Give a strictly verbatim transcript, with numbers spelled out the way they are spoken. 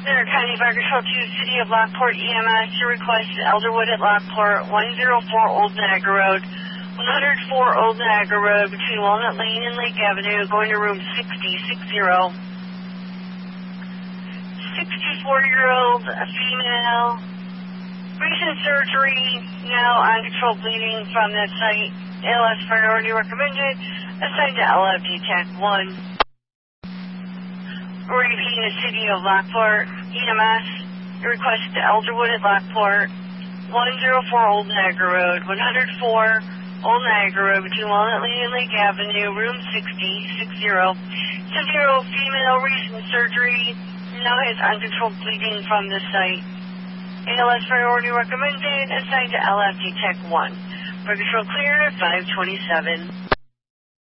Center County Fire Control two, City of Lockport E M S. Your request is Elderwood at Lockport, one oh four Old Niagara Road, one oh four Old Niagara Road, between Walnut Lane and Lake Avenue, going to room sixty, six zero. sixty-four-year-old female, recent surgery, now uncontrolled bleeding from that site. A L S priority recommended, assigned to L F D TAC one. Repeating the City of Lockport E M S. Your request to Elderwood at Lockport, one oh four Old Niagara Road, one oh four Old Niagara Road, between Walnut Lane and Lake Avenue, room sixty, six zero. seventy-year-old female, recent surgery, now has uncontrolled bleeding from the site. A L S priority recommended, assigned to L F D TAC one. For control clear at five twenty-seven.